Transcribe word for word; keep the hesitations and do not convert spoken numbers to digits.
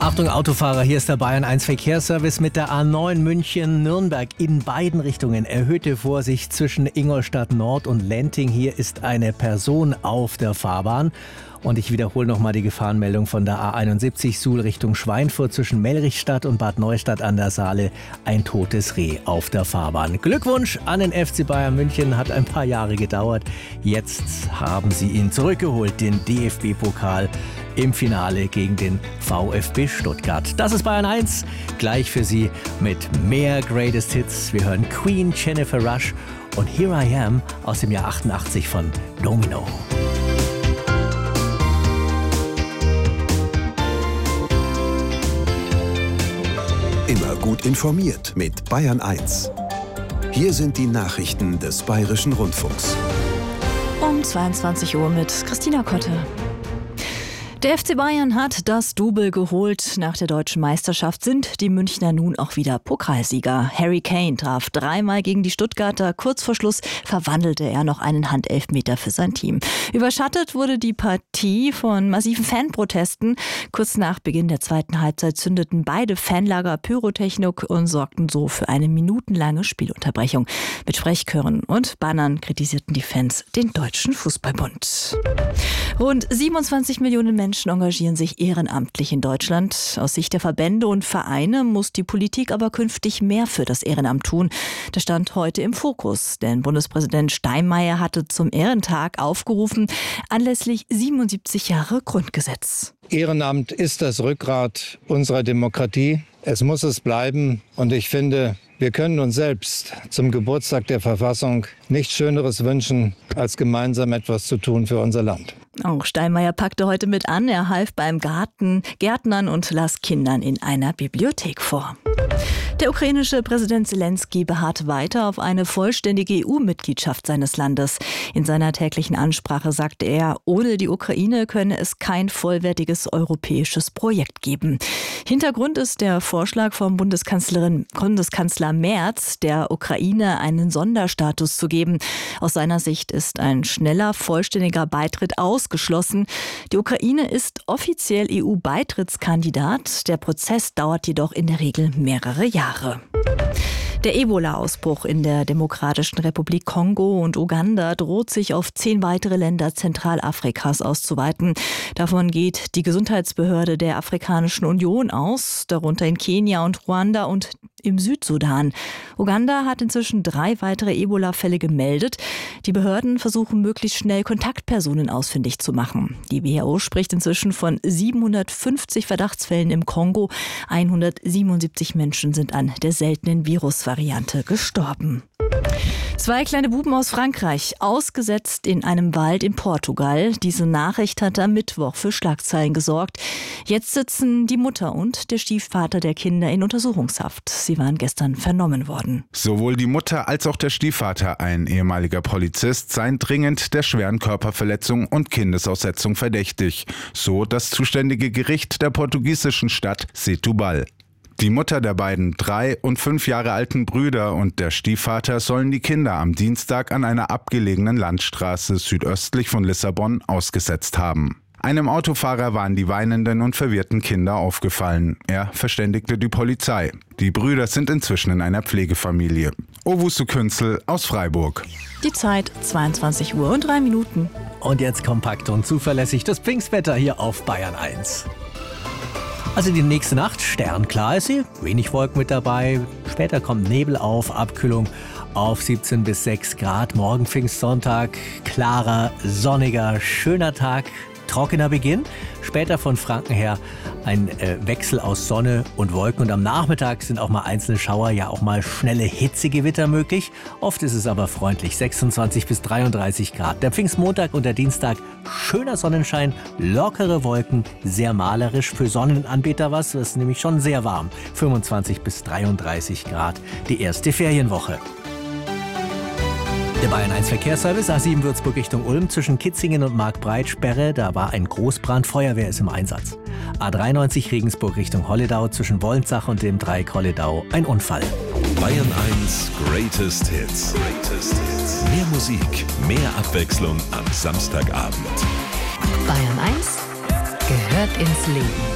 Achtung Autofahrer, hier ist der Bayern eins Verkehrsservice mit der A neun München-Nürnberg. In beiden Richtungen erhöhte Vorsicht zwischen Ingolstadt Nord und Lenting. Hier ist eine Person auf der Fahrbahn. Und ich wiederhole nochmal die Gefahrenmeldung von der A einundsiebzig Suhl Richtung Schweinfurt zwischen Mellrichstadt und Bad Neustadt an der Saale. Ein totes Reh auf der Fahrbahn. Glückwunsch an den F C Bayern München, hat ein paar Jahre gedauert. Jetzt haben sie ihn zurückgeholt, den D F B-Pokal im Finale gegen den VfB Stuttgart. Das ist Bayern eins, gleich für Sie mit mehr Greatest Hits. Wir hören Queen, Jennifer Rush und Here I Am aus dem Jahr achtundachtzig von Domino. Immer gut informiert mit Bayern eins. Hier sind die Nachrichten des Bayerischen Rundfunks. Um zweiundzwanzig Uhr mit Christina Kotte. Der F C Bayern hat das Double geholt. Nach der deutschen Meisterschaft sind die Münchner nun auch wieder Pokalsieger. Harry Kane traf dreimal gegen die Stuttgarter. Kurz vor Schluss verwandelte er noch einen Handelfmeter für sein Team. Überschattet wurde die Partie von massiven Fanprotesten. Kurz nach Beginn der zweiten Halbzeit zündeten beide Fanlager Pyrotechnik und sorgten so für eine minutenlange Spielunterbrechung. Mit Sprechchören und Bannern kritisierten die Fans den Deutschen Fußballbund. Rund siebenundzwanzig Millionen Menschen engagieren sich ehrenamtlich in Deutschland. Aus Sicht der Verbände und Vereine muss die Politik aber künftig mehr für das Ehrenamt tun. Das stand heute im Fokus, denn Bundespräsident Steinmeier hatte zum Ehrentag aufgerufen, anlässlich siebenundsiebzig Jahre Grundgesetz. Ehrenamt ist das Rückgrat unserer Demokratie. Es muss es bleiben. Und ich finde, wir können uns selbst zum Geburtstag der Verfassung nichts Schöneres wünschen, als gemeinsam etwas zu tun für unser Land. Auch Steinmeier packte heute mit an. Er half beim Garten, Gärtnern und las Kindern in einer Bibliothek vor. Der ukrainische Präsident Zelensky beharrt weiter auf eine vollständige E U-Mitgliedschaft seines Landes. In seiner täglichen Ansprache sagte er, ohne die Ukraine könne es kein vollwertiges europäisches Projekt geben. Hintergrund ist der Vorschlag von Bundeskanzlerin, Bundeskanzler Merz, der Ukraine einen Sonderstatus zu geben. Aus seiner Sicht ist ein schneller, vollständiger Beitritt ausgeschlossen. Die Ukraine ist offiziell E U-Beitrittskandidat. Der Prozess dauert jedoch in der Regel mehrere Jahre. Der Ebola-Ausbruch in der Demokratischen Republik Kongo und Uganda droht sich auf zehn weitere Länder Zentralafrikas auszuweiten. Davon geht die Gesundheitsbehörde der Afrikanischen Union aus, darunter in Kenia und Ruanda und im Südsudan. Uganda hat inzwischen drei weitere Ebola-Fälle gemeldet. Die Behörden versuchen möglichst schnell Kontaktpersonen ausfindig zu machen. Die W H O spricht inzwischen von siebenhundertfünfzig Verdachtsfällen im Kongo. hundertsiebenundsiebzig Menschen sind an der seltenen Virusvariante gestorben. Zwei kleine Buben aus Frankreich, ausgesetzt in einem Wald in Portugal. Diese Nachricht hatte am Mittwoch für Schlagzeilen gesorgt. Jetzt sitzen die Mutter und der Stiefvater der Kinder in Untersuchungshaft. Sie waren gestern vernommen worden. Sowohl die Mutter als auch der Stiefvater, ein ehemaliger Polizist, seien dringend der schweren Körperverletzung und Kindesaussetzung verdächtig. So das zuständige Gericht der portugiesischen Stadt Setúbal. Die Mutter der beiden drei und fünf Jahre alten Brüder und der Stiefvater sollen die Kinder am Dienstag an einer abgelegenen Landstraße südöstlich von Lissabon ausgesetzt haben. Einem Autofahrer waren die weinenden und verwirrten Kinder aufgefallen. Er verständigte die Polizei. Die Brüder sind inzwischen in einer Pflegefamilie. Owusu Künzel aus Freiburg. Die Zeit zweiundzwanzig Uhr und drei Minuten. Und jetzt kompakt und zuverlässig das Pfingstwetter hier auf Bayern eins. Also die nächste Nacht, sternklar ist sie, wenig Wolken mit dabei. Später kommt Nebel auf, Abkühlung auf siebzehn bis sechs Grad. Morgen Pfingstsonntag, klarer, sonniger, schöner Tag, trockener Beginn. Später von Franken her ein äh, Wechsel aus Sonne und Wolken. Und am Nachmittag sind auch mal einzelne Schauer, ja auch mal schnelle Hitzegewitter möglich. Oft ist es aber freundlich, sechsundzwanzig bis dreiunddreißig Grad. Der Pfingstmontag und der Dienstag, schöner Sonnenschein, lockere Wolken, sehr malerisch. Für Sonnenanbeter was, das ist nämlich schon sehr warm. fünfundzwanzig bis dreiunddreißig Grad, die erste Ferienwoche. Der Bayern eins Verkehrsservice, A sieben Würzburg Richtung Ulm, zwischen Kitzingen und Marktbreit Sperre, da war ein Großbrand, Feuerwehr ist im Einsatz. A dreiundneunzig Regensburg Richtung Holledau, zwischen Wollensach und dem Dreieck Holledau, ein Unfall. Bayern eins Greatest Hits. Greatest Hits. Mehr Musik, mehr Abwechslung am Samstagabend. Bayern eins gehört ins Leben.